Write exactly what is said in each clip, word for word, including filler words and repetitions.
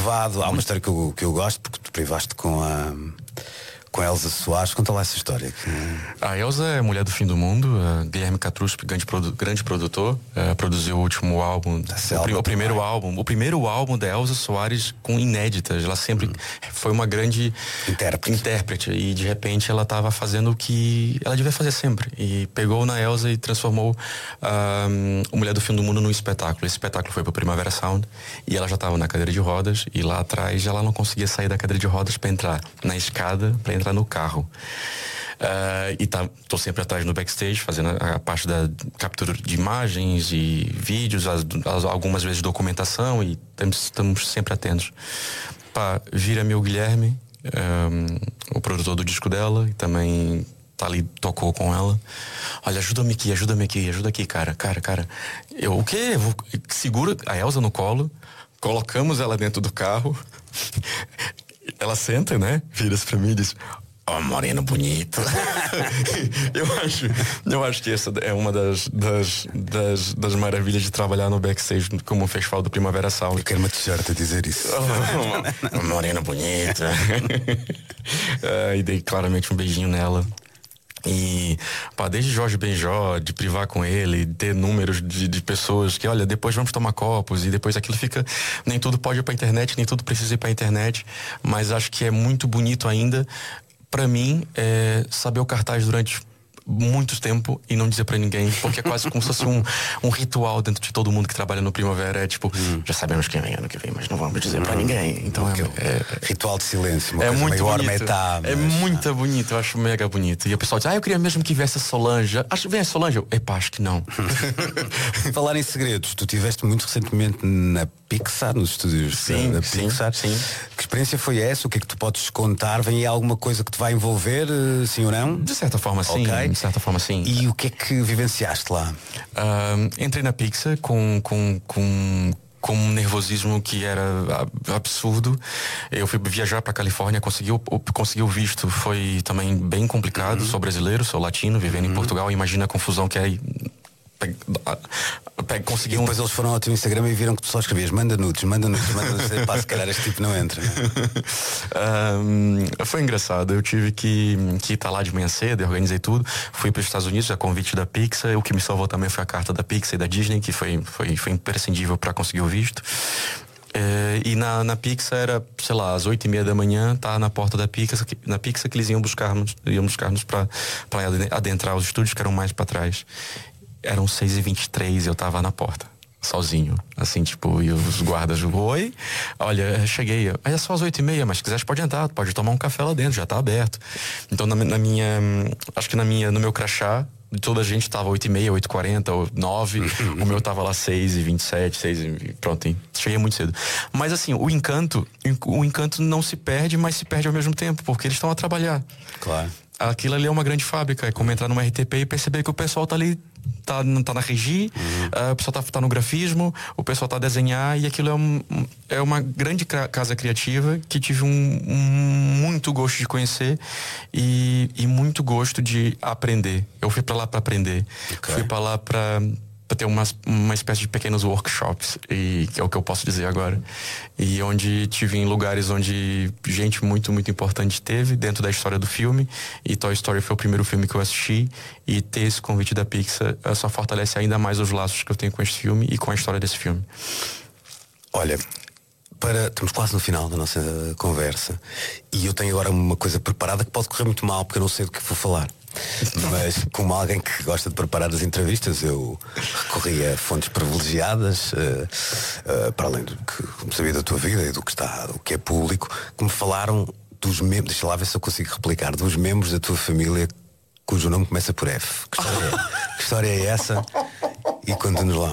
privado. Há uma história que eu, que eu gosto, porque tu privaste com a com a Elsa Soares. Conta lá essa história. A Elsa é mulher do fim do mundo. uh, Guilherme Catruspe, grande, produ- grande produtor, uh, produziu o último álbum, o, prim- o primeiro também. álbum o primeiro álbum da Elsa Soares com inéditas. Ela sempre hum. foi uma grande intérprete. intérprete e de repente ela estava fazendo o que ela devia fazer sempre, e pegou na Elsa e transformou uh, o Mulher do Fim do Mundo num espetáculo. Esse espetáculo foi pro Primavera Sound e ela já estava na cadeira de rodas, e lá atrás ela não conseguia sair da cadeira de rodas para entrar na escada, para entrar no carro. Uh, e tá, tô sempre atrás no backstage, fazendo a, a parte da captura de imagens e vídeos, as, as, algumas vezes documentação, e estamos sempre atentos. Pá, vira meu Guilherme, um, o produtor do disco dela, e também tá ali, tocou com ela. Olha, ajuda-me aqui, ajuda-me aqui, ajuda aqui, cara, cara, cara. Eu, o quê? Eu vou, segura a Elsa no colo, colocamos ela dentro do carro. Ela senta, né? Vira-se pra mim e diz: ó, oh, moreno bonito. eu acho eu acho que essa é uma das, das, das, das maravilhas de trabalhar no backstage como festival do Primavera Sound. Eu quero uma t-shirt a dizer isso. Oh, moreno bonito. uh, e dei claramente um beijinho nela. E pá, desde Jorge Benjó, de privar com ele, ter números de, de pessoas que, olha, depois vamos tomar copos, e depois aquilo fica, nem tudo pode ir pra internet, nem tudo precisa ir pra internet, mas acho que é muito bonito ainda pra mim é saber o cartaz durante muito tempo e não dizer pra ninguém, porque é quase como se fosse um, um ritual dentro de todo mundo que trabalha no Primavera. É tipo, hum. já sabemos quem vem ano que vem, mas não vamos dizer hum. pra ninguém. Então é, é ritual de silêncio, uma é coisa muito meio bonito. Ormetá, mas... É muito bonito, eu acho mega bonito. E o pessoal diz: ah, eu queria mesmo que viesse a Solange. Acho, vem a Solange? Eu, epá, acho que não. Falar em segredos, tu estiveste muito recentemente na Pixar, nos estúdios sim, da sim, Pixar. Sim. Que experiência foi essa? O que é que tu podes contar? Vem aí alguma coisa que te vai envolver, sim ou não? De certa forma sim, okay. de certa forma sim. E o que é que vivenciaste lá? Uh, entrei na Pixar com, com, com, com um nervosismo que era absurdo. Eu fui viajar para Califórnia, consegui o, consegui o visto, foi também bem complicado. Uhum. Sou brasileiro, sou latino, vivendo uhum. em Portugal. Imagina a confusão que é. Consegui e depois um... eles foram ao teu Instagram e viram que tu só escrevias: manda nudes, manda nudes, manda nudes. Pá, se calhar este tipo não entra. um, foi engraçado. Eu tive que que estar lá de manhã cedo, eu organizei tudo. Fui para os Estados Unidos a convite da Pixar. O que me salvou também foi a carta da Pixar e da Disney, que foi, foi, foi imprescindível para conseguir o visto. É, e na, na Pixar era, sei lá, às oito e meia da manhã, tá na porta da Pixar, na Pixar que eles iam buscar-nos, iam buscar-nos para adentrar os estúdios que eram mais para trás. Eram seis e vinte e três e eu tava na porta, sozinho. Assim, tipo, e os guardas, oi, olha, cheguei. Aí é só às oito e meia, mas se quiser pode entrar, pode tomar um café lá dentro, já tá aberto. Então na, na minha, acho que na minha, no meu crachá, toda a gente tava oito e meia, oito e quarenta, ou nove. O meu tava lá seis e vinte e sete, seis e pronto, hein? Cheguei muito cedo. Mas assim, o encanto, o encanto não se perde, mas se perde ao mesmo tempo, porque eles estão a trabalhar. Claro. Aquilo ali é uma grande fábrica, é como entrar numa R T P e perceber que o pessoal tá ali, tá, tá na regi, uhum. uh, o pessoal tá, tá no grafismo, o pessoal tá a desenhar, e aquilo é, um, é uma grande casa criativa que tive um, um muito gosto de conhecer e, e muito gosto de aprender. Eu fui para lá para aprender, okay. fui para lá para para ter uma, uma espécie de pequenos workshops, e que é o que eu posso dizer agora, e onde tive em lugares onde gente muito, muito importante teve dentro da história do filme, e Toy Story foi o primeiro filme que eu assisti, e ter esse convite da Pixar só fortalece ainda mais os laços que eu tenho com esse filme e com a história desse filme. Olha, para, estamos quase no final da nossa conversa, e eu tenho agora uma coisa preparada que pode correr muito mal, porque eu não sei do que vou falar. Mas como alguém que gosta de preparar as entrevistas, eu recorri a fontes privilegiadas, uh, uh, para além do que sabia da tua vida e do que está, do que é público, que me falaram dos membros, deixa lá ver se eu consigo replicar, dos membros da tua família cujo nome começa por F. Que história é, que história é essa? E conta-nos lá.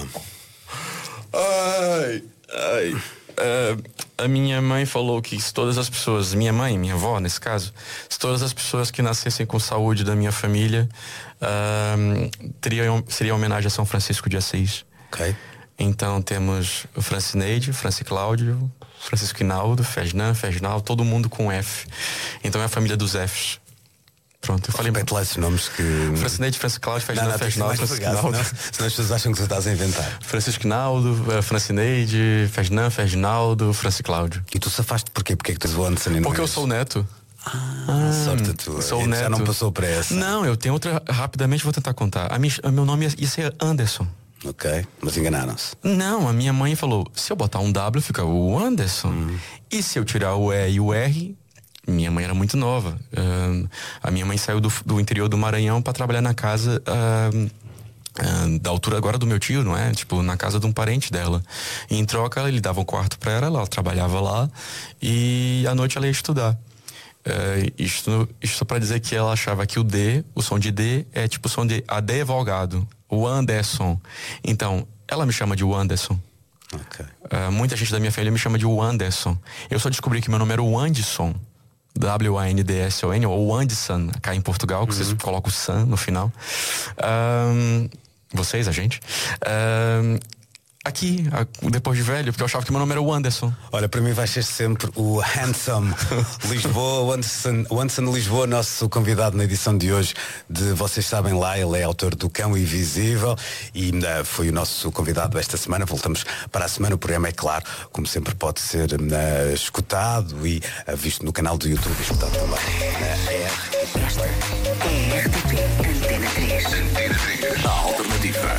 Ai, ai. Uh, a minha mãe falou que se todas as pessoas, minha mãe, minha avó nesse caso, se todas as pessoas que nascessem com saúde da minha família, uh, teriam, seria homenagem a São Francisco de Assis. Ok. Então temos o Francineide, Franci Cláudio, Francisco Hinaldo, Ferdinand, Ferdinand, todo mundo com F. Então é a família dos Fs. Pronto, eu falei... Repete lá esses nomes que... Franceneide, Francisco Cláudio, Não, não, Ferdinand, Ferdinand, Francisco Naldo. Senão as pessoas acham que tu estás a inventar. Francisco Naldo, Francineide, Ferdinand, Ferdinaldo, Francisco Cláudio. E tu safaste porquê? Porque é que tu és o Anderson e não Porque eu és? sou o neto. Ah, sorte tua. Sou o Ele neto. já não passou para essa. Não, eu tenho outra, rapidamente vou tentar contar. A minha, a meu nome ia, ia ser Anderson. Ok, mas enganaram-se. Não, a minha mãe falou, se eu botar um W fica o Anderson. Hum. E se eu tirar o E e o R, minha mãe era muito nova. Uh, a minha mãe saiu do, do interior do Maranhão para trabalhar na casa uh, uh, da altura agora do meu tio, não é? Tipo, na casa de um parente dela. E em troca, ele dava um quarto para ela, ela trabalhava lá e à noite ela ia estudar. Uh, isto isto para dizer que ela achava que o D, o som de D, é tipo o som de advogado, o Anderson. Então, ela me chama de o Anderson. Okay. Uh, muita gente da minha família me chama de o Anderson. Eu só descobri que meu nome era o Anderson, W A N D S O N, ou Anderson, cá em Portugal, que uhum. vocês colocam o San no final. Uh, vocês, a gente. Uh, Aqui, depois de velho, porque eu achava que meu nome era o Anderson. Olha, para mim vai ser sempre o Handsome Lisboa, o Anderson, o Anderson Lisboa, nosso convidado na edição de hoje de Vocês Sabem Lá. Ele é autor do Cão Invisível e uh, foi o nosso convidado esta semana. Voltamos para a semana. O programa, é claro, como sempre, pode ser uh, escutado e uh, visto no canal do YouTube, escutado também na R T P. Esta é R T P Antena três. Antena três. A alternativa.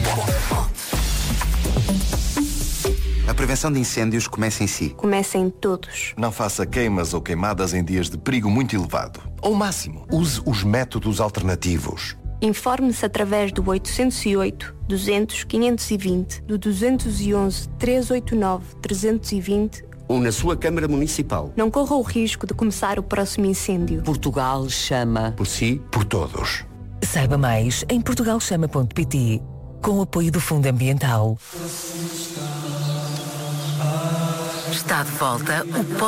A prevenção de incêndios começa em si. Começa em todos. Não faça queimas ou queimadas em dias de perigo muito elevado. Ao máximo, use os métodos alternativos. Informe-se através do oitocentos e oito, duzentos, quinhentos e vinte, do duzentos e onze, trezentos e oitenta e nove, trezentos e vinte ou na sua Câmara Municipal. Não corra o risco de começar o próximo incêndio. Portugal chama. Por si, por todos. Saiba mais em portugal chama ponto pt, com o apoio do Fundo Ambiental. Está de volta o